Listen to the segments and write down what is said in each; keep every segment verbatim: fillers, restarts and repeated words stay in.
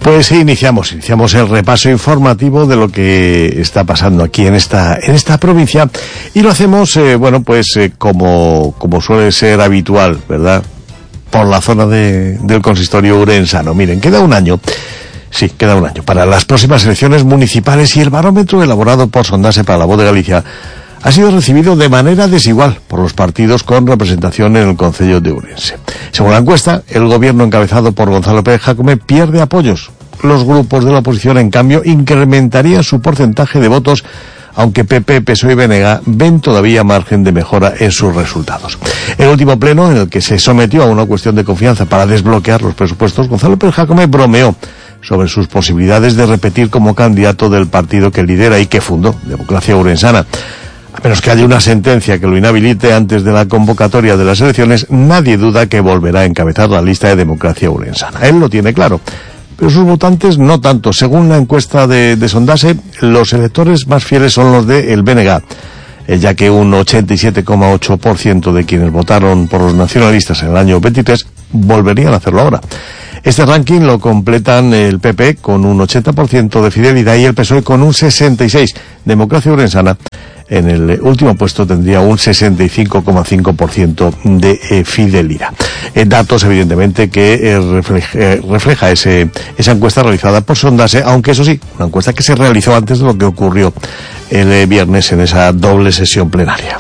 Pues sí, iniciamos, iniciamos el repaso informativo de lo que está pasando aquí en esta, en esta provincia, y lo hacemos, eh, bueno, pues eh, como, como suele ser habitual, ¿verdad?, por la zona de, del consistorio urensano. Miren, queda un año, sí, queda un año para las próximas elecciones municipales, y el barómetro elaborado por Sondase para La Voz de Galicia ha sido recibido de manera desigual por los partidos con representación en el concello de Ourense. Según la encuesta, el gobierno encabezado por Gonzalo Pérez Jácome pierde apoyos. Los grupos de la oposición, en cambio, incrementarían su porcentaje de votos, aunque P P, P S O E y B N G ven todavía margen de mejora en sus resultados. El último pleno, en el que se sometió a una cuestión de confianza para desbloquear los presupuestos, Gonzalo Pérez Jácome bromeó sobre sus posibilidades de repetir como candidato del partido que lidera y que fundó, Democracia Ourensana. A menos que haya una sentencia que lo inhabilite antes de la convocatoria de las elecciones, nadie duda que volverá a encabezar la lista de Democracia Ourensana. Él lo tiene claro, pero sus votantes no tanto. Según la encuesta de, de Sondase, los electores más fieles son los de el B N G, eh, ya que un ochenta y siete coma ocho por ciento de quienes votaron por los nacionalistas en el año veintitrés volverían a hacerlo ahora. Este ranking lo completan el P P con un ochenta por ciento de fidelidad y el P S O E con un sesenta y seis por ciento. Democracia Ourensana en el último puesto tendría un sesenta y cinco coma cinco por ciento de eh, fidelidad. Eh, datos, evidentemente, que eh, refleja, eh, refleja ese, esa encuesta realizada por Sondase, aunque eso sí, una encuesta que se realizó antes de lo que ocurrió el eh, viernes en esa doble sesión plenaria.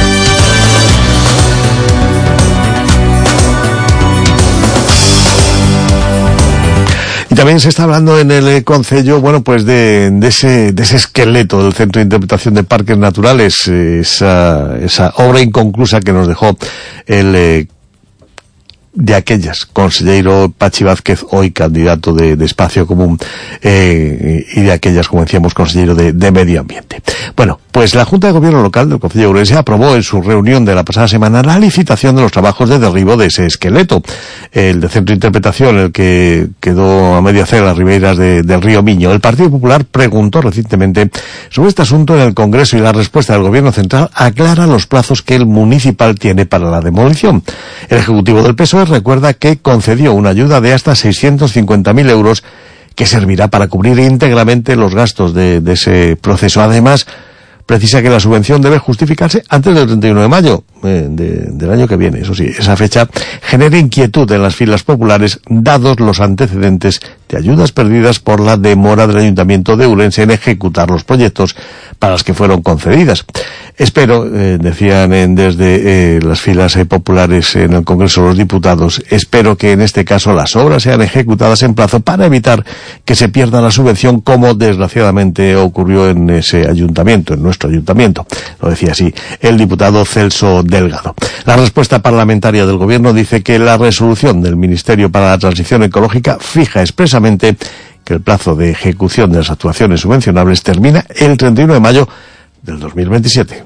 Y también se está hablando en el concello, bueno, pues de, de ese, de ese esqueleto del Centro de Interpretación de Parques Naturales, esa, esa obra inconclusa que nos dejó el, eh, de aquellas, consejero Pachi Vázquez, hoy candidato de, de Espacio Común, eh, y de aquellas, como decíamos, consejero de, de Medio Ambiente. Bueno, pues la Junta de Gobierno Local del Concello de Ourense aprobó en su reunión de la pasada semana la licitación de los trabajos de derribo de ese esqueleto, el de Centro de Interpretación, el que quedó a medio hacer las riberas de, del río Miño. El Partido Popular preguntó recientemente sobre este asunto en el Congreso, y la respuesta del Gobierno Central aclara los plazos que el municipal tiene para la demolición. El Ejecutivo del P S O E recuerda que concedió una ayuda de hasta seiscientos cincuenta mil euros que servirá para cubrir íntegramente los gastos de, de ese proceso. Además, precisa que la subvención debe justificarse antes del treinta y uno de mayo eh, de, del año que viene. Eso sí, esa fecha genera inquietud en las filas populares, dados los antecedentes de ayudas perdidas por la demora del Ayuntamiento de Ourense en ejecutar los proyectos para los que fueron concedidas. Espero, eh, decían en, desde eh, las filas eh, populares en el Congreso de los Diputados, espero que en este caso las obras sean ejecutadas en plazo para evitar que se pierda la subvención, como desgraciadamente ocurrió en ese ayuntamiento, en nuestro ayuntamiento. Lo decía así el diputado Celso Delgado. La respuesta parlamentaria del Gobierno dice que la resolución del Ministerio para la Transición Ecológica fija expresamente que el plazo de ejecución de las actuaciones subvencionables termina el treinta y uno de mayo del dos mil veintisiete.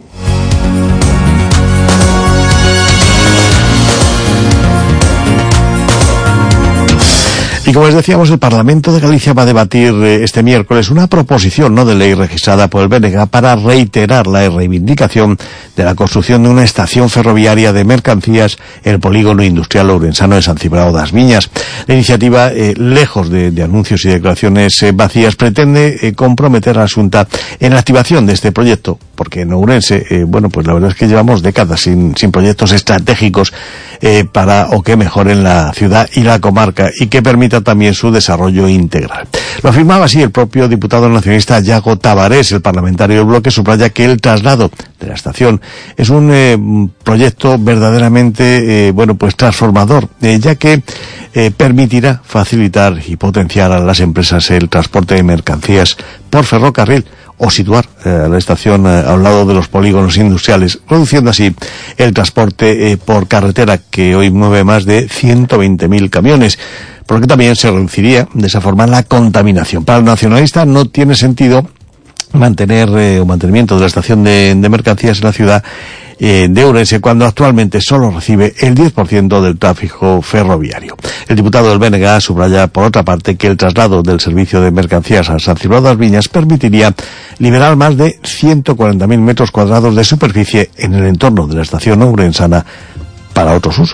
Y como les decíamos, el Parlamento de Galicia va a debatir eh, este miércoles una proposición no de ley registrada por el B N G para reiterar la reivindicación de la construcción de una estación ferroviaria de mercancías en el polígono industrial ourensano de San Cibrao das Viñas. La iniciativa, eh, lejos de, de anuncios y declaraciones eh, vacías, pretende eh, comprometer a la Xunta en la activación de este proyecto, porque en Ourense, eh, bueno, pues la verdad es que llevamos décadas sin, sin proyectos estratégicos eh, para o que mejoren la ciudad y la comarca y que permitan también su desarrollo integral. Lo afirmaba así el propio diputado nacionalista Yago Tavares. El parlamentario del bloque subraya que el traslado de la estación es un eh, proyecto verdaderamente, eh, bueno, pues transformador, eh, ya que eh, permitirá facilitar y potenciar a las empresas el transporte de mercancías por ferrocarril, o situar eh, la estación eh, a un lado de los polígonos industriales, reduciendo así el transporte eh, por carretera, que hoy mueve más de ciento veinte mil camiones, porque también se reduciría de esa forma la contaminación. Para el nacionalista no tiene sentido mantener eh, o mantenimiento de la estación de, de mercancías en la ciudad eh, de Ourense, cuando actualmente solo recibe el diez por ciento del tráfico ferroviario. El diputado del B N G subraya, por otra parte, que el traslado del servicio de mercancías a San Cibrao das Viñas permitiría liberar más de ciento cuarenta mil metros cuadrados de superficie en el entorno de la estación ourensana para otros usos.